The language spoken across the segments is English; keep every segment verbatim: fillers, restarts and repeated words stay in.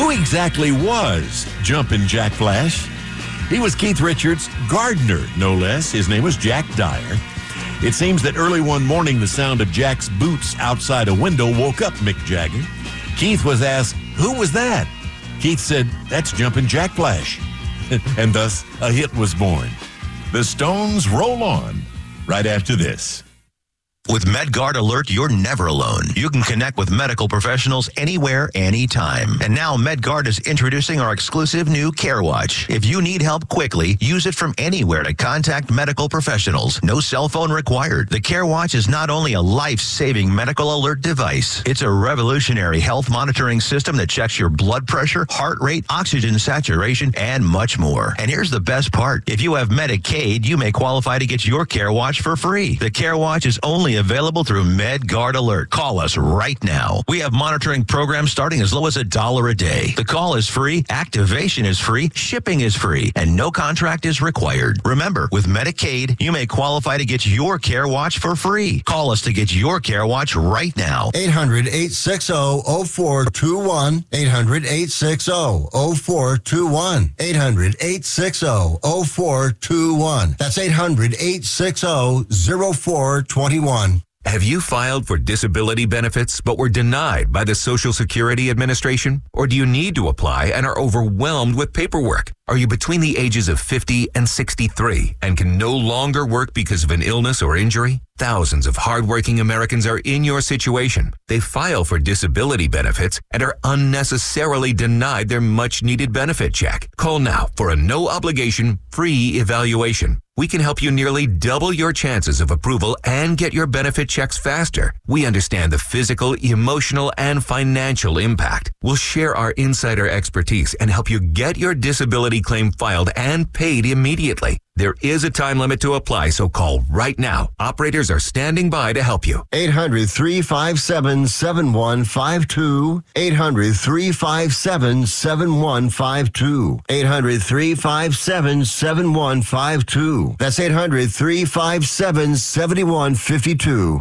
Who exactly was Jumpin' Jack Flash? He was Keith Richards' gardener, no less. His name was Jack Dyer. It seems that early one morning, the sound of Jack's boots outside a window woke up Mick Jagger. Keith was asked, "Who was that?" Keith said, "That's Jumpin' Jack Flash." And thus, a hit was born. The Stones roll on right after this. With MedGuard Alert, you're never alone. You can connect with medical professionals anywhere, anytime. And now MedGuard is introducing our exclusive new CareWatch. If you need help quickly, use it from anywhere to contact medical professionals. No cell phone required. The CareWatch is not only a life-saving medical alert device, it's a revolutionary health monitoring system that checks your blood pressure, heart rate, oxygen saturation, and much more. And here's the best part. If you have Medicaid, you may qualify to get your CareWatch for free. The CareWatch is only available through MedGuard Alert. Call us right now. We have monitoring programs starting as low as a dollar a day. The call is free, activation is free, shipping is free, and no contract is required. Remember, with Medicaid, you may qualify to get your CareWatch for free. Call us to get your CareWatch right now. eight hundred, eight six zero, zero four two one. eight hundred, eight six zero, zero four two one. eight hundred, eight six zero, zero four two one. That's eight hundred, eight six zero, zero four two one. Have you filed for disability benefits but were denied by the Social Security Administration? Or do you need to apply and are overwhelmed with paperwork? Are you between the ages of fifty and sixty-three and can no longer work because of an illness or injury? Thousands of hardworking Americans are in your situation. They file for disability benefits and are unnecessarily denied their much-needed benefit check. Call now for a no-obligation, free evaluation. We can help you nearly double your chances of approval and get your benefit checks faster. We understand the physical, emotional, and financial impact. We'll share our insider expertise and help you get your disability claim filed and paid immediately. There is a time limit to apply, so call right now. Operators are standing by to help you. eight hundred, three five seven, seven one five two. eight hundred, three five seven, seven one five two. eight hundred, three five seven, seven one five two. That's eight hundred, three five seven, seven one five two.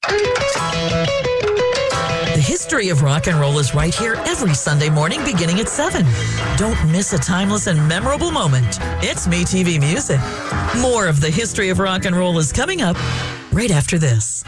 The history of rock and roll is right here every Sunday morning beginning at seven. Don't miss a timeless and memorable moment. It's Me T V Music. More of the history of rock and roll is coming up right after this.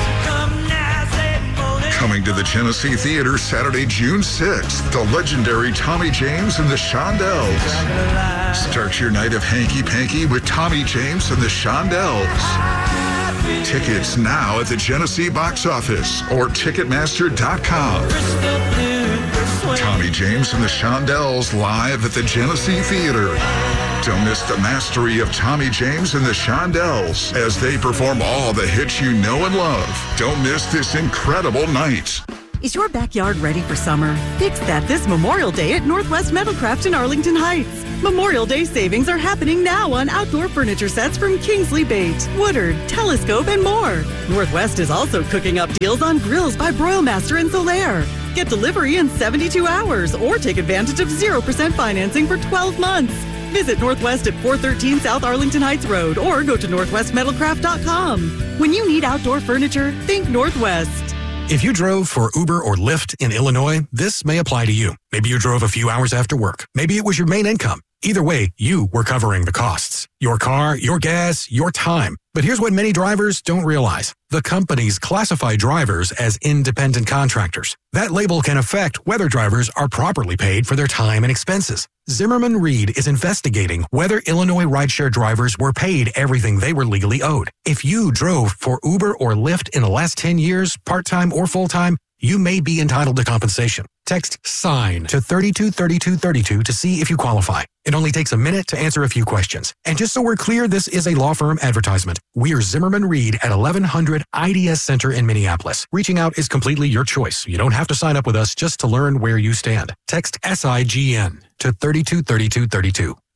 Coming to the Genesee Theater Saturday, June sixth, the legendary Tommy James and the Shondells. Start your night of hanky-panky with Tommy James and the Shondells. Tickets now at the Genesee box office or Ticketmaster dot com. Tommy James and the Shondells live at the Genesee Theater. Don't miss the mastery of Tommy James and the Shondells as they perform all the hits you know and love. Don't miss this incredible night. Is your backyard ready for summer? Fix that this Memorial Day at Northwest Metalcraft in Arlington Heights. Memorial Day savings are happening now on outdoor furniture sets from Kingsley Bait, Woodard, Telescope, and more. Northwest is also cooking up deals on grills by Broilmaster and Solaire. Get delivery in seventy-two hours or take advantage of zero percent financing for twelve months. Visit Northwest at four thirteen South Arlington Heights Road or go to northwest metalcraft dot com. When you need outdoor furniture, think Northwest. If you drove for Uber or Lyft in Illinois, this may apply to you. Maybe you drove a few hours after work. Maybe it was your main income. Either way, you were covering the costs. Your car, your gas, your time. But here's what many drivers don't realize. The companies classify drivers as independent contractors. That label can affect whether drivers are properly paid for their time and expenses. Zimmerman Reed is investigating whether Illinois rideshare drivers were paid everything they were legally owed. If you drove for Uber or Lyft in the last ten years, part-time or full-time, you may be entitled to compensation. Text SIGN to thirty-two thirty-two thirty-two to see if you qualify. It only takes a minute to answer a few questions. And just so we're clear, this is a law firm advertisement. We are Zimmerman Reed at eleven hundred I D S Center in Minneapolis. Reaching out is completely your choice. You don't have to sign up with us just to learn where you stand. Text SIGN to thirty-two thirty-two thirty-two.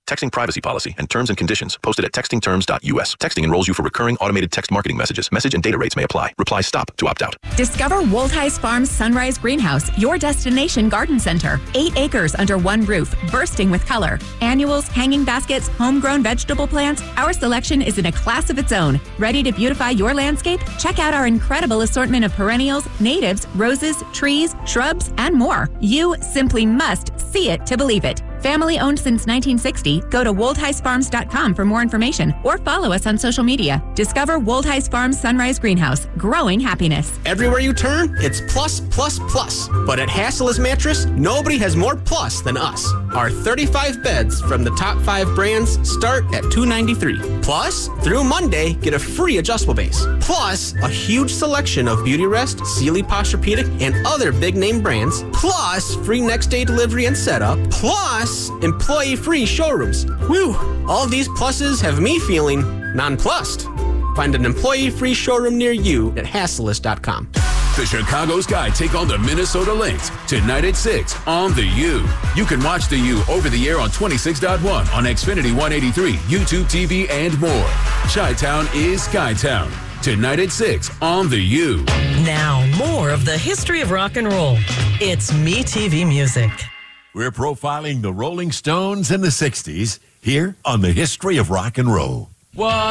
Texting privacy policy and terms and conditions posted at texting terms dot U S. Texting enrolls you for recurring automated text marketing messages. Message and data rates may apply. Reply stop to opt out. Discover Woldheis Farms Sunrise Greenhouse, your destination garden center. Eight acres under one roof, bursting with color. Annuals, hanging baskets, homegrown vegetable plants. Our selection is in a class of its own. Ready to beautify your landscape? Check out our incredible assortment of perennials, natives, roses, trees, shrubs, and more. You simply must see it to believe it. Family owned since nineteen sixty. Go to woldheis farms dot com for more information or follow us on social media. Discover Woldheis Farms Sunrise Greenhouse, growing happiness. Everywhere you turn, it's plus, plus, plus. But at Hassela's Mattress, nobody has more plus than us. Our thirty-five beds from the top five brands start at two hundred ninety-three dollars. Plus, through Monday, get a free adjustable base. Plus, a huge selection of Beautyrest, Sealy Posturepedic, and other big name brands. Plus, free next day delivery and setup. Plus, employee-free showrooms. Whew! All these pluses have me feeling nonplussed. Find an employee-free showroom near you at hasselas dot com. The Chicago Sky take on the Minnesota Lynx tonight at six on the U. You can watch the U over the air on twenty-six point one on Xfinity one eighty-three, YouTube T V, and more. Chi-Town is Skytown. Tonight at six on the U. Now, more of the history of rock and roll. It's Me T V Music. We're profiling the Rolling Stones in the sixties here on the History of Rock and Roll. What?